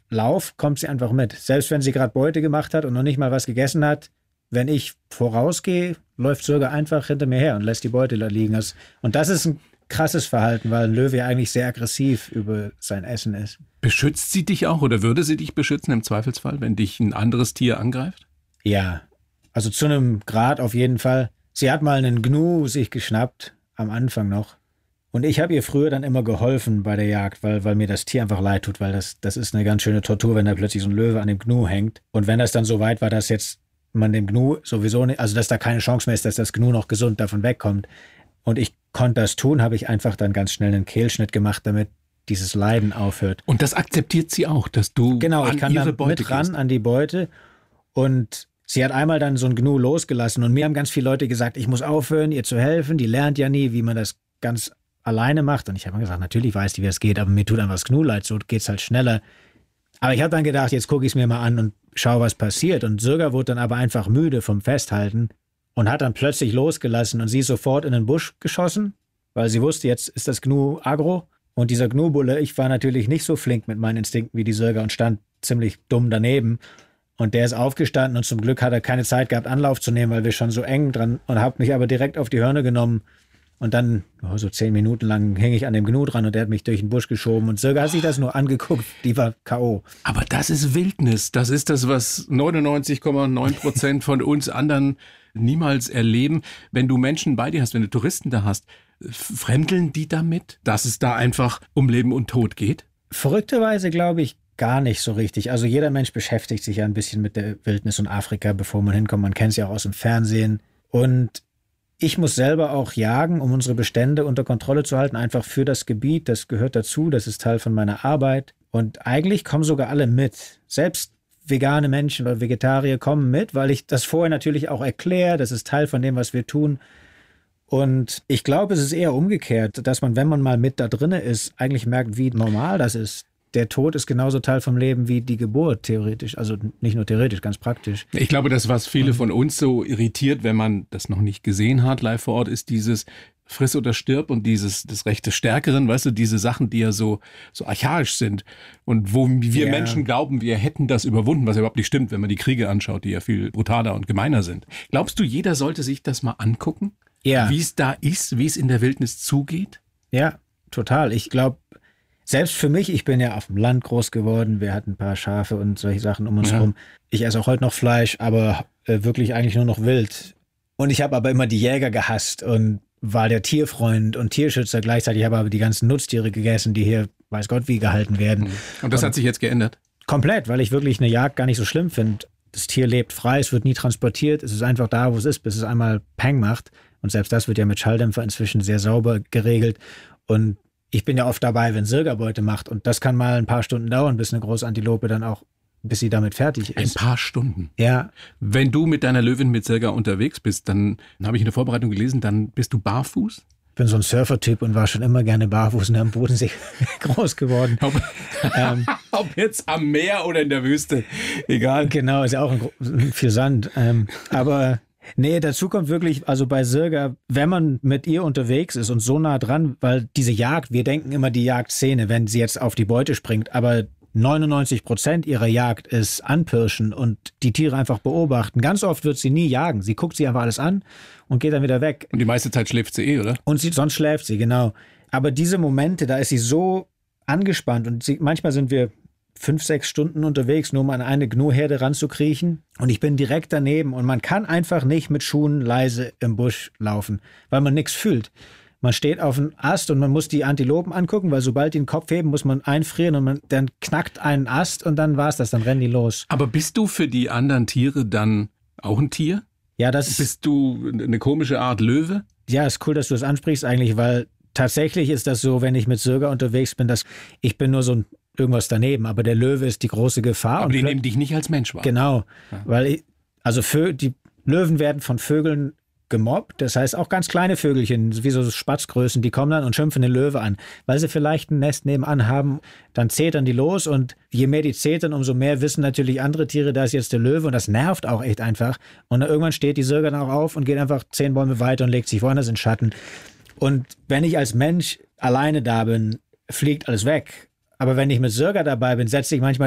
Lauf kommt sie einfach mit. Selbst wenn sie gerade Beute gemacht hat und noch nicht mal was gegessen hat, wenn ich vorausgehe, läuft Sirga einfach hinter mir her und lässt die Beute da liegen. Und das ist ein krasses Verhalten, weil ein Löwe ja eigentlich sehr aggressiv über sein Essen ist. Beschützt sie dich auch oder würde sie dich beschützen im Zweifelsfall, wenn dich ein anderes Tier angreift? Ja, also zu einem Grad auf jeden Fall. Sie hat mal einen Gnu sich geschnappt, am Anfang noch. Und ich habe ihr früher dann immer geholfen bei der Jagd, weil mir das Tier einfach leid tut, weil das ist eine ganz schöne Tortur, wenn da plötzlich so ein Löwe an dem Gnu hängt. Und wenn das dann so weit war, dass jetzt man dem Gnu sowieso nicht, also dass da keine Chance mehr ist, dass das Gnu noch gesund davon wegkommt. Und ich konnte das tun, habe ich einfach dann ganz schnell einen Kehlschnitt gemacht, damit dieses Leiden aufhört. Und das akzeptiert sie auch, dass du genau, an ich kann ihre dann Beute mit ran gehst. an die Beute. Und sie hat einmal dann so ein Gnu losgelassen. Und mir haben ganz viele Leute gesagt, ich muss aufhören, ihr zu helfen. Die lernt ja nie, wie man das ganz alleine macht. Und ich habe mir gesagt, natürlich weiß die, wie es geht, aber mir tut einfach das Gnu leid, so geht's halt schneller. Aber ich habe dann gedacht, jetzt gucke ich es mir mal an und schaue, was passiert. Und Sirga wurde dann aber einfach müde vom Festhalten und hat dann plötzlich losgelassen und sie ist sofort in den Busch geschossen, weil sie wusste, jetzt ist das Gnu aggro. Und dieser Gnu-Bulle, ich war natürlich nicht so flink mit meinen Instinkten wie die Sirga und stand ziemlich dumm daneben. Und der ist aufgestanden und zum Glück hat er keine Zeit gehabt, Anlauf zu nehmen, weil wir schon so eng dran und habe mich aber direkt auf die Hörner genommen. Und dann, so 10 Minuten lang, hing ich an dem Gnu dran und der hat mich durch den Busch geschoben. Und Sirga hat sich das nur angeguckt, die war K.O. Aber das ist Wildnis. Das ist das, was 99,9% von uns anderen niemals erleben. Wenn du Menschen bei dir hast, wenn du Touristen da hast, fremdeln die damit, dass es da einfach um Leben und Tod geht? Verrückterweise glaube ich gar nicht so richtig. Also jeder Mensch beschäftigt sich ja ein bisschen mit der Wildnis und Afrika, bevor man hinkommt. Man kennt es ja auch aus dem Fernsehen. Und ich muss selber auch jagen, um unsere Bestände unter Kontrolle zu halten, einfach für das Gebiet. Das gehört dazu, das ist Teil von meiner Arbeit. Und eigentlich kommen sogar alle mit. Selbst vegane Menschen oder Vegetarier kommen mit, weil ich das vorher natürlich auch erkläre. Das ist Teil von dem, was wir tun. Und ich glaube, es ist eher umgekehrt, dass man, wenn man mal mit da drin ist, eigentlich merkt, wie normal das ist. Der Tod ist genauso Teil vom Leben wie die Geburt, theoretisch. Also nicht nur theoretisch, ganz praktisch. Ich glaube, das, was viele von uns so irritiert, wenn man das noch nicht gesehen hat, live vor Ort, ist dieses Friss oder stirb und das Recht des Stärkeren, weißt du, diese Sachen, die ja so archaisch sind und wo wir Menschen glauben, wir hätten das überwunden, was überhaupt nicht stimmt, wenn man die Kriege anschaut, die ja viel brutaler und gemeiner sind. Glaubst du, jeder sollte sich das mal angucken? Ja. Wie es da ist, wie es in der Wildnis zugeht? Ja, total. Ich glaube, selbst für mich, ich bin ja auf dem Land groß geworden, wir hatten ein paar Schafe und solche Sachen um uns herum. Ich esse auch heute noch Fleisch, aber wirklich eigentlich nur noch wild. Und ich habe aber immer die Jäger gehasst und war der Tierfreund und Tierschützer gleichzeitig. Ich habe aber die ganzen Nutztiere gegessen, die hier, weiß Gott, wie gehalten werden. Und das hat sich jetzt geändert? Komplett, weil ich wirklich eine Jagd gar nicht so schlimm finde. Das Tier lebt frei, es wird nie transportiert, es ist einfach da, wo es ist, bis es einmal Peng macht. Und selbst das wird ja mit Schalldämpfer inzwischen sehr sauber geregelt. Und ich bin ja oft dabei, wenn Sirga Beute macht. Und das kann mal ein paar Stunden dauern, bis eine große Antilope dann auch, bis sie damit fertig ist. Ein paar Stunden? Ja. Wenn du mit deiner Löwin mit Sirga unterwegs bist, dann habe ich in der Vorbereitung gelesen, dann bist du barfuß? Ich bin so ein Surfer-Typ und war schon immer gerne barfuß und am Bodensee groß geworden. Ob jetzt am Meer oder in der Wüste, egal. Genau, ist ja auch viel Sand. Aber nee, dazu kommt wirklich, also bei Sirga, wenn man mit ihr unterwegs ist und so nah dran, weil diese Jagd, wir denken immer die Jagdszene, wenn sie jetzt auf die Beute springt, aber 99% ihrer Jagd ist anpirschen und die Tiere einfach beobachten. Ganz oft wird sie nie jagen. Sie guckt sich einfach alles an und geht dann wieder weg. Und die meiste Zeit schläft sie oder? Und sonst schläft sie, genau. Aber diese Momente, da ist sie so angespannt und manchmal sind wir 5-6 Stunden unterwegs, nur um an eine Gnu-Herde ranzukriechen. Und ich bin direkt daneben und man kann einfach nicht mit Schuhen leise im Busch laufen, weil man nichts fühlt. Man steht auf einem Ast und man muss die Antilopen angucken, weil sobald die den Kopf heben, muss man einfrieren und dann knackt einen Ast und dann war's das, dann rennen die los. Aber bist du für die anderen Tiere dann auch ein Tier? Ja, das bist du eine komische Art Löwe? Ja, ist cool, dass du das ansprichst eigentlich, weil tatsächlich ist das so, wenn ich mit Sirga unterwegs bin, dass ich bin nur so ein irgendwas daneben, aber der Löwe ist die große Gefahr. Aber die nehmen dich nicht als Mensch wahr. Genau, weil die Löwen werden von Vögeln gemobbt, das heißt auch ganz kleine Vögelchen, wie so Spatzgrößen, die kommen dann und schimpfen den Löwe an, weil sie vielleicht ein Nest nebenan haben, dann zetern die los und je mehr die zetern, umso mehr wissen natürlich andere Tiere, da ist jetzt der Löwe und das nervt auch echt einfach und dann irgendwann steht die Sirga dann auch auf und geht einfach 10 Bäume weiter und legt sich woanders in Schatten und wenn ich als Mensch alleine da bin, fliegt alles weg. Aber wenn ich mit Sirga dabei bin, setze ich manchmal